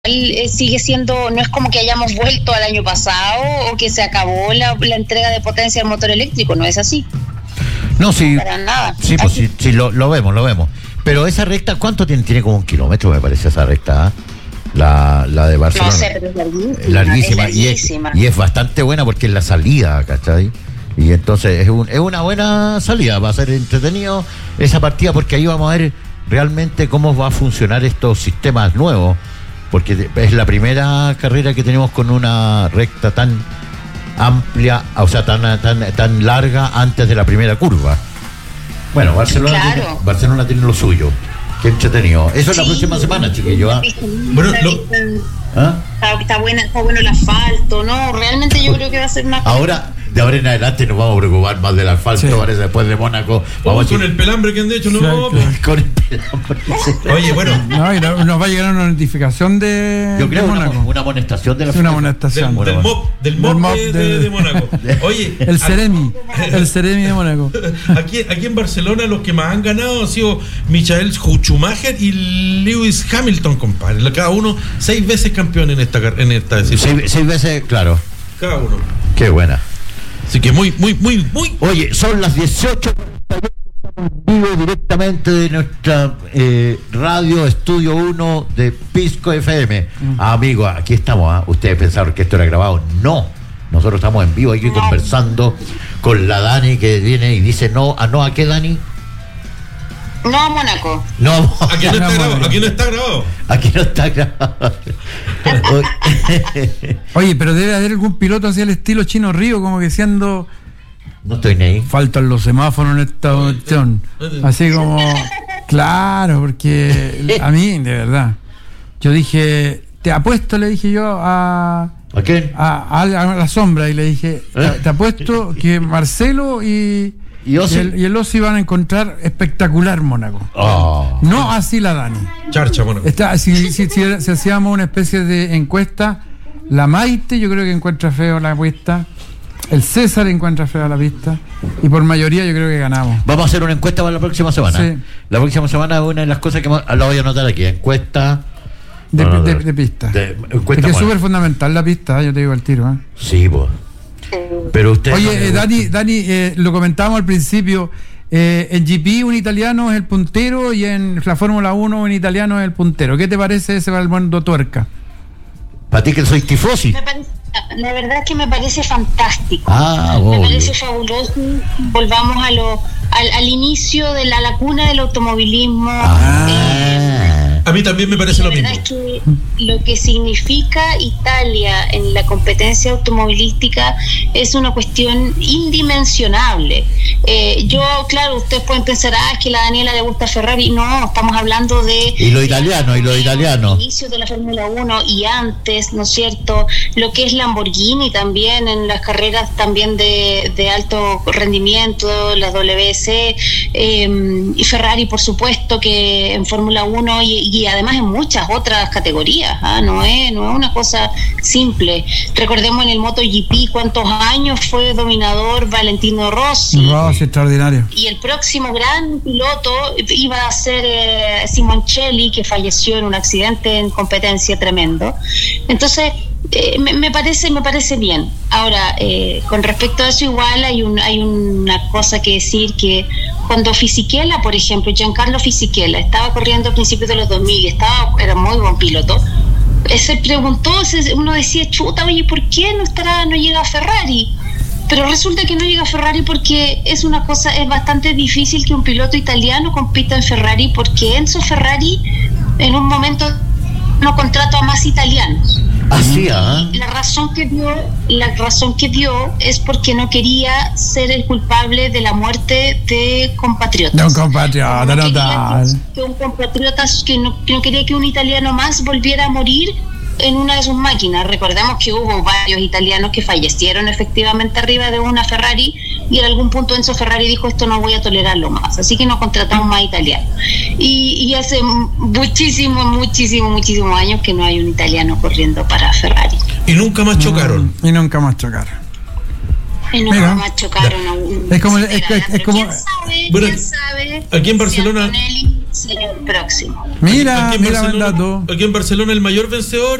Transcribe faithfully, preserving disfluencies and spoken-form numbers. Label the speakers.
Speaker 1: eh, sigue siendo, no es como que hayamos vuelto al año pasado o que se acabó la, la entrega de potencia al motor eléctrico, no es así.
Speaker 2: No, sí.
Speaker 1: Para nada.
Speaker 2: Sí, pues sí, sí lo, lo vemos, lo vemos. Pero esa recta, ¿cuánto tiene? Tiene como un kilómetro, me parece, esa recta, ¿eh? La, la de Barcelona.
Speaker 1: No sé, pero es larguísima.
Speaker 2: Larguísima,
Speaker 1: es
Speaker 2: y, es, y es bastante buena porque es la salida, ¿cachai? Y entonces es, un, es una buena salida, va a ser entretenido esa partida porque ahí vamos a ver realmente cómo va a funcionar estos sistemas nuevos, porque es la primera carrera que tenemos con una recta tan amplia, o sea, tan, tan, tan larga antes de la primera curva. Bueno, Barcelona,
Speaker 1: claro.
Speaker 2: tiene, Barcelona tiene lo suyo. Qué entretenido. Eso es sí, la próxima semana, chiquillos. ¿Ah?
Speaker 3: Bueno, lo...
Speaker 1: ¿Ah? Está, está, buena, está bueno el asfalto, ¿no? Realmente yo creo que va a ser una...
Speaker 2: Ahora, de ahora en adelante nos vamos a preocupar más del asfalto, sí. Parece, después de Mónaco.
Speaker 3: Vamos con el pelambre que han hecho, no
Speaker 2: claro, claro. Con el pelambre.
Speaker 3: Oye, bueno.
Speaker 4: No, y nos va a llegar una notificación de
Speaker 2: Yo creo
Speaker 4: de
Speaker 2: una, una amonestación de la
Speaker 4: sí, una amonestación.
Speaker 3: Del, del MOP, del MOP, del MOP de, de, de Mónaco. Oye.
Speaker 4: El Ceremi, el Ceremi de Mónaco.
Speaker 3: Aquí, aquí en Barcelona los que más han ganado han sido Michael Schumacher y Lewis Hamilton, compadre. Cada uno seis veces campeón en esta en esta decisión.
Speaker 2: Seis, seis veces, claro.
Speaker 3: Cada uno.
Speaker 2: Qué buena.
Speaker 3: Así que muy, muy, muy, muy.
Speaker 2: Oye, son las dieciocho vivo directamente de nuestra eh, radio Estudio uno de Pisco F M. Mm. Ah, amigo, aquí estamos. ¿eh? Ustedes pensaron que esto era grabado. No, nosotros estamos en vivo aquí no. conversando con la Dani que viene y dice no, ¿a no a qué, Dani?
Speaker 1: No a Mónaco.
Speaker 2: No,
Speaker 3: aquí no, está grabado, aquí no está grabado.
Speaker 2: Aquí no está grabado.
Speaker 4: Oye, pero debe haber algún piloto así al estilo Chino Río, como que siendo...
Speaker 2: No estoy ni ahí.
Speaker 4: Faltan los semáforos en esta cuestión. Así como... Claro, porque a mí, de verdad, yo dije... Te apuesto, le dije yo a...
Speaker 2: ¿A quién?
Speaker 4: A, a, a la sombra, y le dije, ¿Eh? te apuesto que Marcelo y... ¿Y, y, el, y el Ossi van a encontrar espectacular Mónaco.
Speaker 2: Oh.
Speaker 4: No así la Dani.
Speaker 3: Charcha, Mónaco.
Speaker 4: Está, si, si, si, si hacíamos una especie de encuesta, la Maite yo creo que encuentra feo la encuesta, el César encuentra feo la pista, y por mayoría yo creo que ganamos.
Speaker 2: Vamos a hacer una encuesta para la próxima semana.
Speaker 4: Sí.
Speaker 2: La próxima semana es una de las cosas que la voy a anotar aquí. Encuesta
Speaker 4: de, de, de, de pista. De, encuesta es que es súper fundamental la pista, yo te digo al tiro. ¿eh?
Speaker 2: Sí, pues. Pero usted
Speaker 4: Oye, eh, Dani, Dani eh, lo comentábamos al principio, eh, en G P un italiano es el puntero y en la Fórmula uno un italiano es el puntero. ¿Qué te parece ese Valmondo Tuerca?
Speaker 2: Para ti que soy tifosi.
Speaker 1: Me parece, la verdad es que me parece fantástico.
Speaker 2: Ah,
Speaker 1: me obvio. parece fabuloso. Volvamos a lo, al, al inicio de la lacuna del automovilismo.
Speaker 2: Ah.
Speaker 1: Eh,
Speaker 3: A mí también me parece
Speaker 1: la
Speaker 3: lo mismo.
Speaker 1: Es que lo que significa Italia en la competencia automovilística es una cuestión indimensionable. Eh, yo, claro, ustedes pueden pensar, ah, es que a la Daniela le gusta Ferrari. No, estamos hablando de...
Speaker 2: Y lo italiano, y lo italiano.
Speaker 1: El inicio de la Fórmula uno y antes, ¿no es cierto? Lo que es Lamborghini también en las carreras también de, de alto rendimiento, la W R C, eh, y Ferrari, por supuesto, que en Fórmula uno y y además en muchas otras categorías, ¿ah? no es no es una cosa simple. Recordemos en el MotoGP cuántos años fue dominador Valentino Rossi.
Speaker 4: Rossi, extraordinario.
Speaker 1: Y el próximo gran piloto iba a ser eh, Simoncelli, que falleció en un accidente en competencia tremendo. Entonces eh, me, me parece me parece bien. Ahora, eh, con respecto a eso, igual hay un hay una cosa que decir, que cuando Fisichella, por ejemplo, Giancarlo Fisichella estaba corriendo a principios de los dos mil, estaba, era muy buen piloto, se preguntó, uno decía, chuta, oye, ¿por qué no estará, no llega a Ferrari? Pero resulta que no llega a Ferrari porque es una cosa, es bastante difícil que un piloto italiano compita en Ferrari, porque Enzo Ferrari en un momento no contrató a más italianos.
Speaker 2: Así, ¿ah?
Speaker 1: La razón que dio, la razón que dio es porque no quería ser el culpable de la muerte de compatriotas.
Speaker 4: De un compatriota, no, no
Speaker 1: tal. Que un compatriota que no, que no quería que un italiano más volviera a morir en una de sus máquinas. Recordemos que hubo varios italianos que fallecieron efectivamente arriba de una Ferrari, y en algún punto Enzo Ferrari dijo, esto no voy a tolerarlo más, así que no contratamos más italianos. Y, y hace muchísimos, muchísimos, muchísimos años que no hay un italiano corriendo para Ferrari.
Speaker 3: Y nunca más chocaron.
Speaker 4: Mm, y nunca más chocaron.
Speaker 1: Y no
Speaker 4: Mira.
Speaker 1: más chocaron a un.
Speaker 4: Es como- es-
Speaker 1: Pero
Speaker 4: es- es
Speaker 1: pero
Speaker 4: como-
Speaker 1: ¿Quién sabe?
Speaker 3: Bueno,
Speaker 1: ¿Quién sabe?
Speaker 3: aquí en
Speaker 1: si
Speaker 3: Barcelona-
Speaker 1: Antonelli sería el próximo.
Speaker 4: Mira,
Speaker 3: Aquí en
Speaker 4: mira, buen
Speaker 3: Barcelona-
Speaker 4: dato.
Speaker 3: Aquí en Barcelona el mayor vencedor